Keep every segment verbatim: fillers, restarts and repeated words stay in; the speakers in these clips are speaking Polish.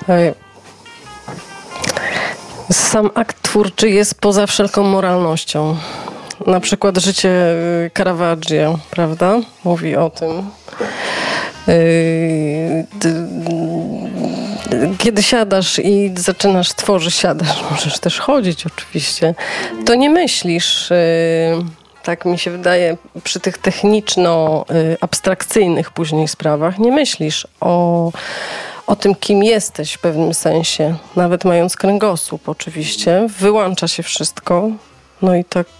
Sam akt twórczy jest poza wszelką moralnością. Na przykład życie Caravaggio, prawda? Mówi o tym. Kiedy siadasz i zaczynasz tworzyć, siadasz, możesz też chodzić oczywiście, to nie myślisz, tak mi się wydaje, przy tych techniczno-abstrakcyjnych później sprawach, nie myślisz o, o tym, kim jesteś w pewnym sensie, nawet mając kręgosłup oczywiście, wyłącza się wszystko. No i tak,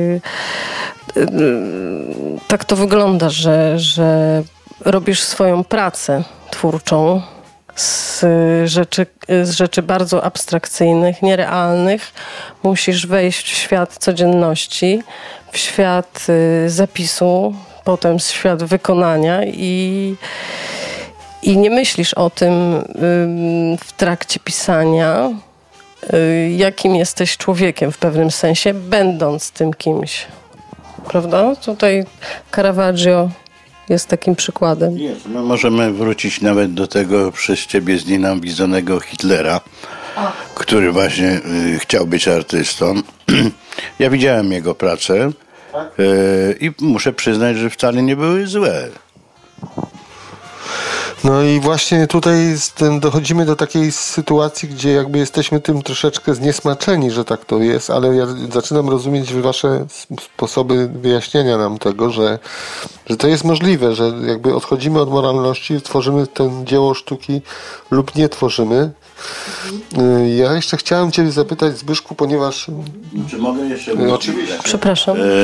tak to wygląda, że, że robisz swoją pracę twórczą z rzeczy, z rzeczy bardzo abstrakcyjnych, nierealnych. Musisz wejść w świat codzienności, w świat zapisu, potem w świat wykonania i, i nie myślisz o tym w trakcie pisania, jakim jesteś człowiekiem w pewnym sensie, będąc tym kimś. Prawda? Tutaj Caravaggio jest takim przykładem. Jest. My możemy wrócić nawet do tego przez ciebie znienawidzonego Hitlera, A. który właśnie y, chciał być artystą. Ja widziałem jego pracę tak? y, i muszę przyznać, że wcale nie były złe. No i właśnie tutaj dochodzimy do takiej sytuacji, gdzie jakby jesteśmy tym troszeczkę zniesmaczeni, że tak to jest, ale ja zaczynam rozumieć wasze sposoby wyjaśnienia nam tego, że, że to jest możliwe, że jakby odchodzimy od moralności, tworzymy ten dzieło sztuki lub nie tworzymy. Ja jeszcze chciałem cię zapytać, Zbyszku, ponieważ... Czy mogę jeszcze... Oczywiście. Przepraszam. E,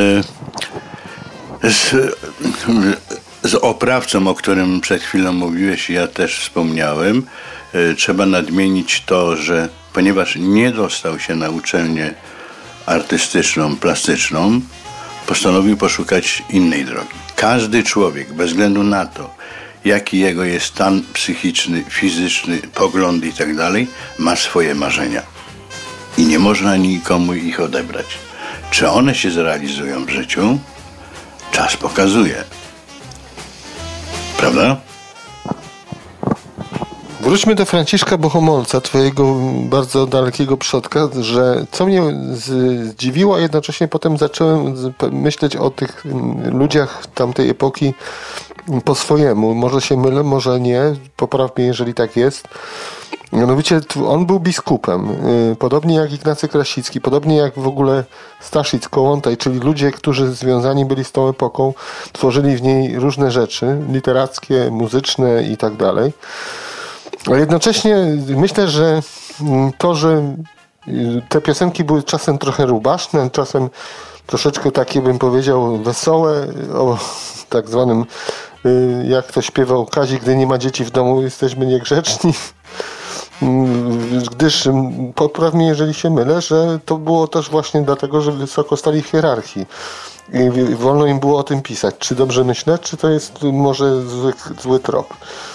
z, z oprawcą, o którym przed chwilą mówiłeś, ja też wspomniałem, e, trzeba nadmienić to, że ponieważ nie dostał się na uczelnię artystyczną, plastyczną, postanowił poszukać innej drogi. Każdy człowiek, bez względu na to, jaki jego jest stan psychiczny, fizyczny, poglądy i tak dalej, ma swoje marzenia. I nie można nikomu ich odebrać. Czy one się zrealizują w życiu? Czas pokazuje. Prawda? Wróćmy do Franciszka Bohomolca, twojego bardzo dalekiego przodka, że co mnie zdziwiło, a jednocześnie potem zacząłem myśleć o tych ludziach tamtej epoki po swojemu. Może się mylę, może nie. Popraw mnie, jeżeli tak jest. Mianowicie on był biskupem. Podobnie jak Ignacy Krasicki, podobnie jak w ogóle Staszic, Kołłątaj, czyli ludzie, którzy związani byli z tą epoką, tworzyli w niej różne rzeczy, literackie, muzyczne i tak dalej. Ale jednocześnie myślę, że to, że te piosenki były czasem trochę rubaszne, czasem troszeczkę takie, bym powiedział, wesołe, o tak zwanym, jak to śpiewał Kazik, gdy nie ma dzieci w domu, jesteśmy niegrzeczni. Gdyż, popraw mnie, jeżeli się mylę, że to było też właśnie dlatego, że wysoko stali w hierarchii i wolno im było o tym pisać. Czy dobrze myślę, czy to jest może zły, zły trop?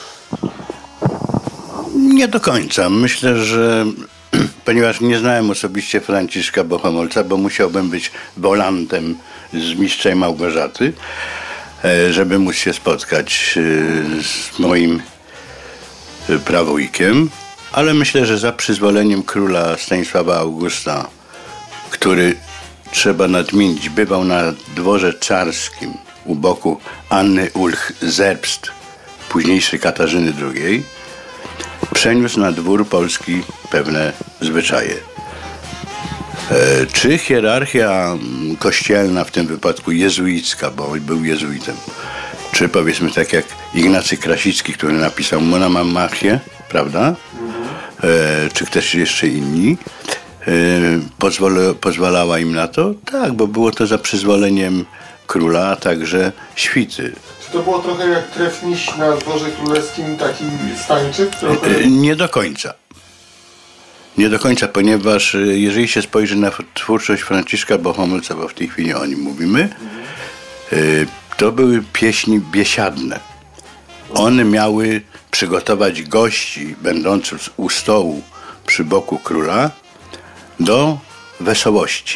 Nie do końca. Myślę, że ponieważ nie znałem osobiście Franciszka Bohomolca, bo musiałbym być wolantem z mistrzem Małgorzaty, żeby móc się spotkać z moim prawojkiem, ale myślę, że za przyzwoleniem króla Stanisława Augusta, który, trzeba nadmienić, bywał na dworze czarskim u boku Anny Ulch-Zerbst, późniejszej Katarzyny drugiej, przeniósł na dwór polski pewne zwyczaje. E, czy hierarchia kościelna, w tym wypadku jezuicka, bo był jezuitem, czy powiedzmy tak jak Ignacy Krasicki, który napisał Monomachię, prawda? E, czy też jeszcze inni, e, pozwala, pozwalała im na to? Tak, bo było to za przyzwoleniem króla, a także świty. To było trochę jak trefniś na dworze królewskim, taki stańczyk? Trochę... Nie do końca. Nie do końca, ponieważ jeżeli się spojrzy na twórczość Franciszka Bohomolca, bo w tej chwili o nim mówimy, mhm. to były pieśni biesiadne. One miały przygotować gości będących u stołu przy boku króla do wesołości.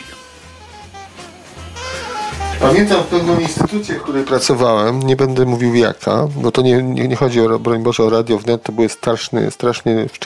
Pamiętam pewną instytucję, w której pracowałem, nie będę mówił jaka, bo to nie, nie, nie chodzi o, broń Boże, o Radio Wnet, to były strasznie, strasznie